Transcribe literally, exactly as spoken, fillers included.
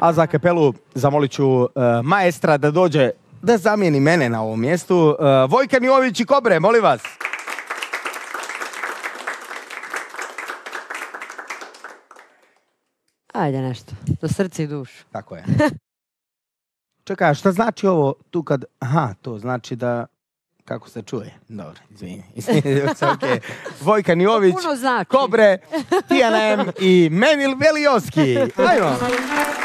A za kapelu zamolit ću uh, maestra da dođe da zamijeni mene na ovom mjestu. Uh, Vojkan Jović i Kobre, molim vas. Ajde nešto, do srca i dušu. Tako je. Čekaj, a šta znači ovo tu kad... Aha, to znači da... Kako se čuje? Dobro, izvini. Okay. Vojkan Jović, Puno znači. Kobre, Tijana M i Menil Velijoski. Ajmo.